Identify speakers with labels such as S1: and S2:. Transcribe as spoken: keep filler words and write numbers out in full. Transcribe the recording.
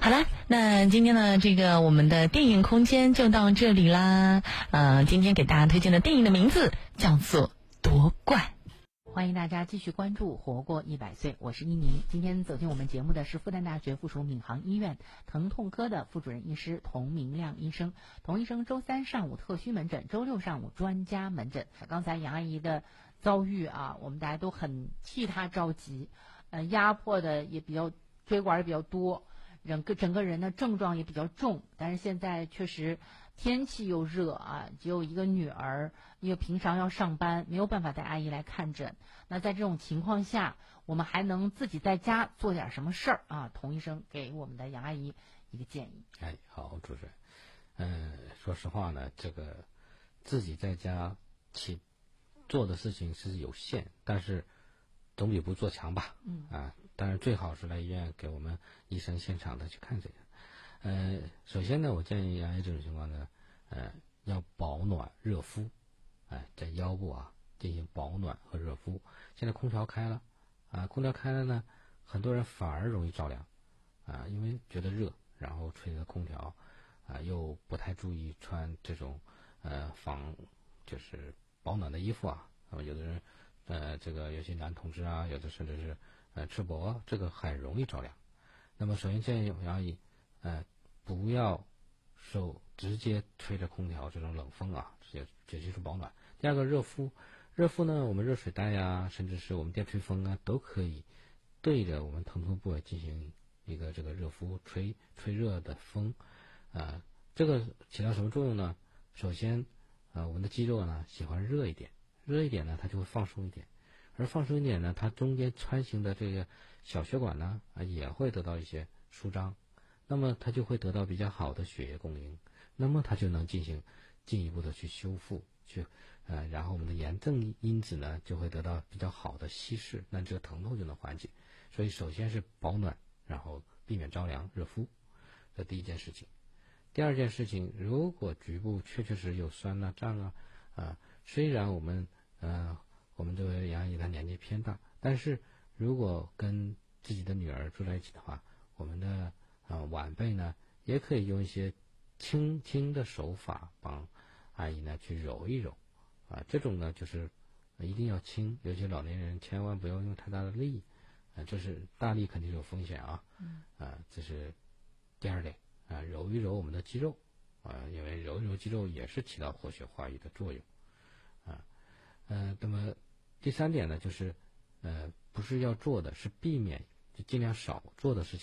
S1: 好了，那今天呢，这个我们的电影空间就到这里啦。呃，今天给大家推荐的电影的名字叫做《夺冠》。
S2: 欢迎大家继续关注活过一百岁，我是依宁。今天走进我们节目的是复旦大学附属闵行医院疼痛科的副主任医师童明亮医生。童医生周三上午特需门诊，周六上午专家门诊。刚才杨阿姨的遭遇啊，我们大家都很替她着急，呃，压迫的也比较，血管也比较多，整个整个人的症状也比较重。但是现在确实天气又热啊，只有一个女儿，因为平常要上班，没有办法带阿姨来看诊。那在这种情况下，我们还能自己在家做点什么事儿啊？童医生给我们的杨阿姨一个建议。
S3: 哎，好，主持人，嗯、呃，说实话呢，这个自己在家去做的事情是有限，但是总比不做强吧。嗯啊，当然最好是来医院给我们医生现场的去看这个。呃，首先呢，我建议杨阿姨这种情况呢，呃，要保暖热敷，哎、呃，在腰部啊进行保暖和热敷。现在空调开了，啊，空调开了呢，很多人反而容易着凉，啊，因为觉得热，然后吹着空调，啊，又不太注意穿这种呃防就是保暖的衣服啊，啊，有的人呃这个有些男同志啊，有的甚至是呃赤膊啊，这个很容易着凉。那么首先建议杨阿姨，呃，不要受直接吹着空调这种冷风啊，直接直接接触保暖。第二个热敷，热敷呢，我们热水袋呀，甚至是我们电吹风啊，都可以对着我们疼痛部位进行一个这个热敷，吹吹热的风，啊，这个起到什么作用呢？首先，啊，我们的肌肉呢喜欢热一点，热一点呢，它就会放松一点。而放松一点呢，它中间穿行的这个小血管呢，啊，也会得到一些舒张，那么它就会得到比较好的血液供应，那么它就能进行进一步的去修复，去呃，然后我们的炎症因子呢就会得到比较好的稀释，那这个疼痛就能缓解。所以首先是保暖，然后避免着凉，热敷，这第一件事情。第二件事情，如果局部确确实有酸啊、胀啊，啊，虽然我们呃。我们这位杨阿姨她年纪偏大，但是如果跟自己的女儿住在一起的话，我们的呃晚辈呢也可以用一些轻轻的手法帮阿姨呢去揉一揉，啊，这种呢就是一定要轻，尤其老年人千万不要用太大的力，啊，这是大力肯定有风险啊，啊，这是第二点啊，揉一揉我们的肌肉，啊，因为揉一揉肌肉也是起到活血化瘀的作用，啊，呃，那么。第三点呢，就是，呃，不是要做的，是避免，就尽量少做的事情。